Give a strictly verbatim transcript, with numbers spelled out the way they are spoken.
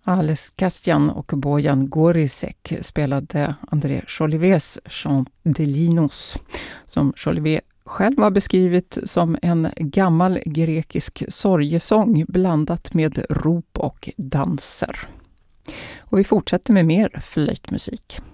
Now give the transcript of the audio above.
Ales Kastian och Bojan Gorisek spelade André Jolivets Chant de Linos, som Jolivet själv har beskrivit som en gammal grekisk sorgesång blandat med rop och danser. Och vi fortsätter med mer flöjtmusik.